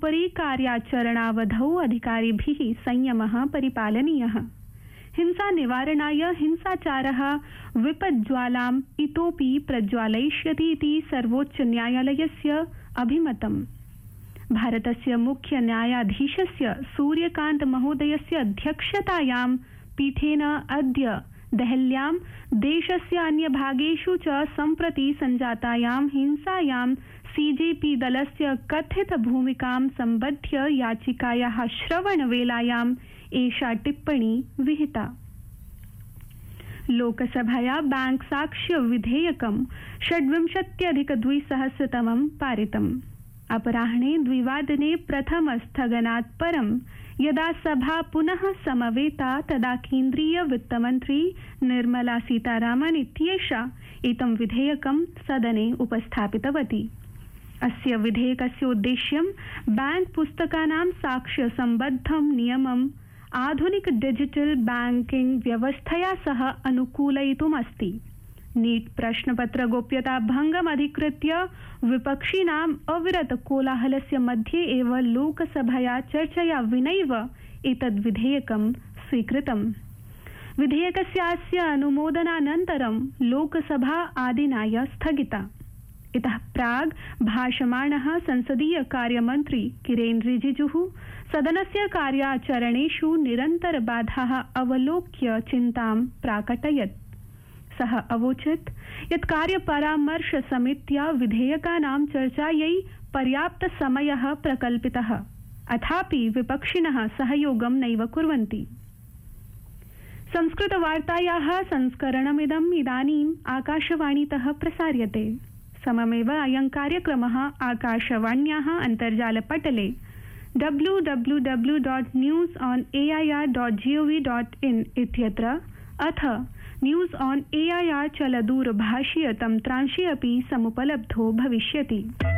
तदुपरि कार्याचरणावधौ अधिकारिभिः संयमः परिपालनीयः। हिंसा निवारणाय हिंसाचारः विपज्ज्वालाम् इतोपि प्रज्वालयिष्यति इति सर्वोच्चन्यायालयस्य अभिमतम्। भारतस्य मुख्य न्यायाधीशस्य सूर्यकान्त महोदयस्य अध्यक्षतायां पीठेन अद्य देहल्यां देशस्य अन्यभागेषु च सम्प्रति सञ्जातायां हिंसायां सीजेपी दलस्य कथित भूमिकां सम्बध्य याचिकायाः श्रवणवेलायाम् एषा टिप्पणी विहिता। लोकसभाया बैंक साक्ष्य विधेयकं 26+200 पारितम्। अपराह्ने 2:00 प्रथम स्थगनात् परं यदा सभा पुनः समवेता तदा केन्द्रीय वित्तमन्त्री निर्मला सीतारामन् इत्येषा एतं विधेयकं सदने उपस्थापितवती। अस्य विधेयकस्य उद्देश्यं बैंक पुस्तकानां साक्ष्य सम्बद्धं नियमम् आधुनिक डिजिटल बैंकिंग व्यवस्थया सह अनुकूलयितुम् अस्ति। नीट प्रश्नपत्र गोप्यता भंगम् अधिकृत्य विपक्षिणाम् अविरत कोलाहलस्य मध्ये एव लोकसभया चर्चया विनैव एतद् विधेयकं स्वीकृतम्। विधेयकस्यास्य अनुमोदनानन्तरं लोकसभा आदिनाय स्थगिता। इतः प्राग् भाषमाणः संसदीय कार्यमन्त्री किरेन रिजिजुः सदनस्य कार्याचरणेषु निरन्तरबाधाः अवलोक्य चिन्तां प्राकटयत्। सः अवोचत् यत् कार्यपरामर्शसमित्या विधेयकानां चर्चायै पर्याप्तसमयः प्रकल्पितः, अथापि विपक्षिणः सहयोगं नैव कुर्वन्ति। संस्कृतवार्तायाः संस्करणमिदम् इदानीम् आकाशवाणीतः प्रसार्यते। सममेव अयं कार्यक्रमः आकाशवाण्याः अन्तर्जालपटले www.newsonair.gov.in इत्यत्र अथ न्यूज़ ऑन एआईआर चलदूरभाषीय तन्त्रांशे अपि समुपलब्धो भविष्यति।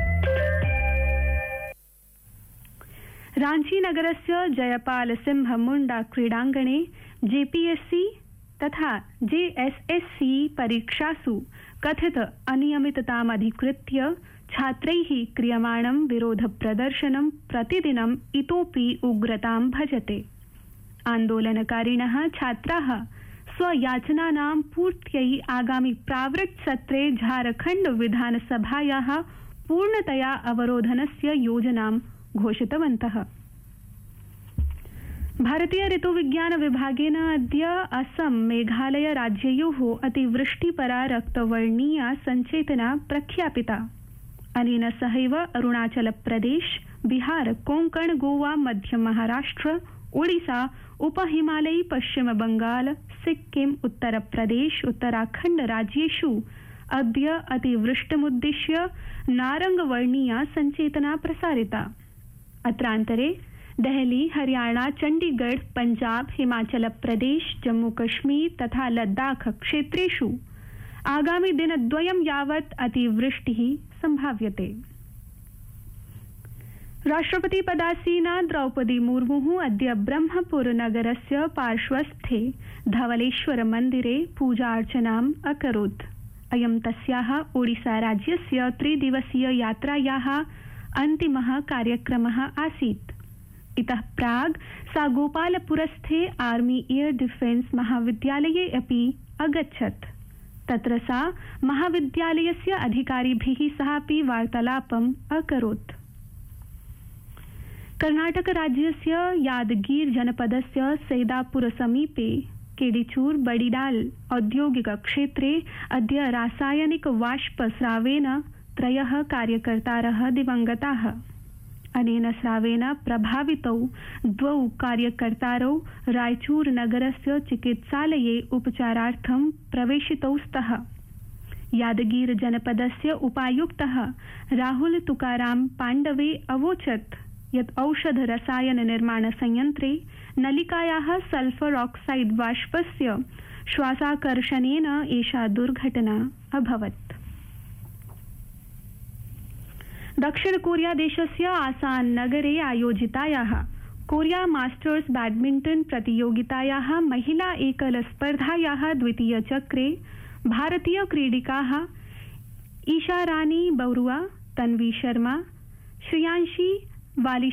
रांची नगरस्य जयपाल सिंह मुंडा क्रीडांगणे जेपीएससी तथा जेएसएससी परीक्षासु कथित अनियमिततामधिकृत्य छात्रैः क्रियमाणं विरोधप्रदर्शनं प्रतिदिनम् इतोपि उग्रतां भजते। आन्दोलनकारिणः छात्राः स्वयाचनानां पूर्त्यै आगामि प्रावृत्तसत्रे झारखण्ड विधानसभायाः पूर्णतया अवरोधनस्य योजनां घोषितवन्तः। भारतीय ऋतुविज्ञान विभागेन अद्य असम मेघालय राज्ययोः अतिवृष्टिपरा रक्तवर्णीया सञ्चेतना प्रख्यापिता। अनेन सहैव अरुणाचल प्रदेश, बिहार, कोंकण, गोवा, मध्य महाराष्ट्र, ओडिशा, उपहिमालयी, पश्चिम बंगाल, सिक्किम, उत्तर प्रदेश, उत्तराखण्ड राज्येषु अद्य अतिवृष्टिमुद्दिश्य नारंगवर्णीया सञ्चेतना प्रसारिता। अत्रान्तरे देहली, हरियाणा, चंडीगढ़, पंजाब, हिमाचल प्रदेश, जम्मू कश्मीर तथा लद्दाख क्षेत्रेषु आगामि दिनद्वयं यावत् अतिवृष्टिः संभाव्यते। राष्ट्रपति पदासीना द्रौपदी मुर्मुः अद्य ब्रह्मपुर नगरस्य पार्श्वस्थे धवलेश्वर मन्दिरे पूजार्चनाम् अकरोत्। अयं तस्याः ओडिशा राज्यस्य 3 दिवसीय यात्रायाः अन्तिमः कार्यक्रमः आसीत्। इतः प्राग् सा गोपालपुरस्थे आर्मी एयर डिफेन्स महाविद्यालये अपि अगच्छत्। तत्र सा महाविद्यालयस्य अधिकारिभिः सहापि वार्तालापम् अकरोत्। कर्णाटक राज्यस्य यादगीर जनपदस्य सैदापुर समीपे केडिचूर बडिडाल औद्योगिक क्षेत्रे अद्य रासायनिक वाष्पस्रावेन 3 कार्यकर्तारः दिवङ्गताः। अनेन स्रावेन प्रभावितौ 2 कार्यकर्तारौ रायचूर नगरस्य चिकित्सालये उपचारार्थं प्रवेशितौ स्तः। यादगीर जनपदस्य उपायुक्तः राहुल तुकाराम पाण्डवे अवोचत् यत् औषध रसायन निर्माण संयंत्रे नलिकायाः सल्फर ऑक्साइड वाष्पस्य श्वासाकर्षणेन एषा दुर्घटना अभवत्। दक्षिण कोरिया देशस्य आसान नगरे आयोजितायाः कोरिया मास्टर्स बैडमिंटन प्रतियोगितायाः महिला एकल स्पर्धायाः द्वितीय चक्रे भारतीय क्रीडिकाः ईशा रानी बरुआ, तन्वी शर्मा, श्रियांशी वाली